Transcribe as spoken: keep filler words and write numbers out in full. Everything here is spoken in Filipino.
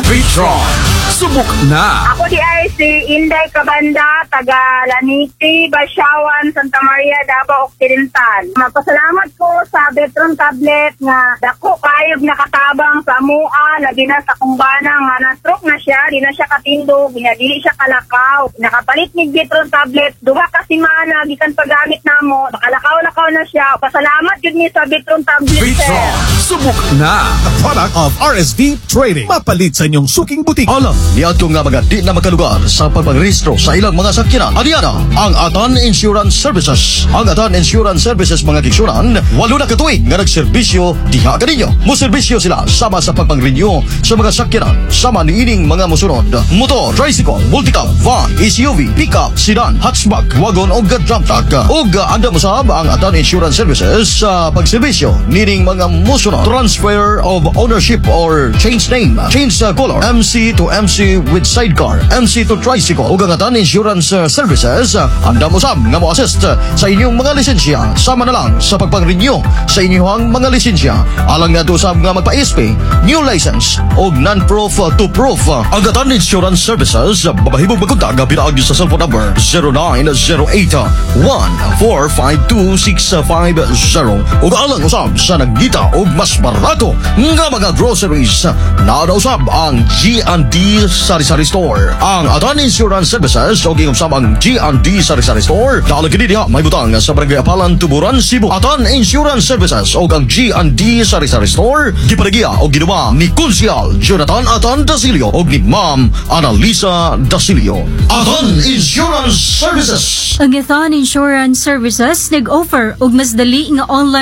Vitron, subok na! Ako di ay si Inday Cabanda, taga Laniti, Basyawan, Santa Maria, Davao Occidental. Magpasalamat ko sa Vitron tablet nga dako kayog nakatabang sa mua, labi na sa kumbana nga na-stroke na siya, di na siya katindog, dili siya kalakaw. Nakapalit ni Vitron tablet, duha ka simana, gikan paggamit namo, nakalakaw-lakaw na siya. Pasalamat yun ni sa Vitron tablet, Vitron, sir. subok na! A product of R S D Trading. Mapalit sa inyong suking butik. Alam, niadto nga mga di na makalugar sa pagpagrehistro sa ilang mga sakyanan. Adiana, ang Atan Insurance Services. Ang Atan Insurance Services mga kiksunan, walo na katuig nga nagserbisyo diha kaninyo. Muserbisyo sila sama sa pagpang-renew sa mga sakyanan. Sama ni ining mga musunod: motor, tricycle, multicab, van, S U V, pickup, sedan, hatchback, wagon o dump truck. Ug anda mo sab ang Atan Insurance Services sa pagserbisyo nining mga musunod: transfer of ownership or change name, change uh, color, M C to M C with sidecar, M C to tricycle. Ug ang Atan Insurance uh, Services uh, anda mo sab nga mo assist uh, sa inyong mga lisensya sama na lang sa pagpang-renew sa inyong mga lisensya. Alang nga to sab nga magpa-S P, new license o non-proof uh, to proof. Uh, ang Atan Insurance Services uh, babahibog magkontak nga pinaagi sa cellphone number zero nine zero eight one four five two six five zero. Ug alang usab sa nagdita og mas barato nga mga groceries na usab ang G and D Sari-Sari Store. Ang Atan Insurance Services o giusab ang G and D Sari-Sari Store dalag kini diha may butang sa Barangay Apalan, Tuburan, Cebu. Atan Insurance Services o ang G and D Sari-Sari Store gipanagiya o ginuma ni Konsyal Jonathan Atan Dasilio o ni Ma'am Annalisa Dasilio. Atan Insurance Services. Ang Atan Insurance Services nag-offer og mas dali nga online